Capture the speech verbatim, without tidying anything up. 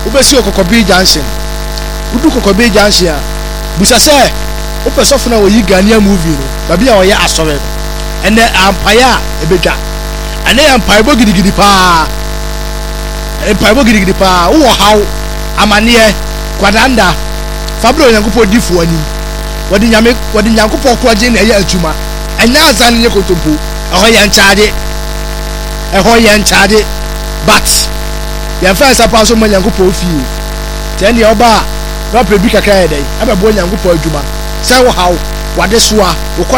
ubesi Okokobi Junction udu Okokobi Junction busa se ope sofo na oyi Ghanaian movie no babi a oye asore ene ampaya ebedwa ene ampaya bo gidigidi pa ampaya bo gidigidi pa wo haw amane kwadanda fabro Nyankopɔ difu ani wodi nyame wodi Nyankopɔ kroje na eya atuma enya azan nye kotompo eho ye nchaade eho ye nchaade but ya fa sapa so mo Nyankopɔ fie ten ye oba na pebi kakra ye dai abebo Nyankopɔ adwuma sɛ wo haw wade soa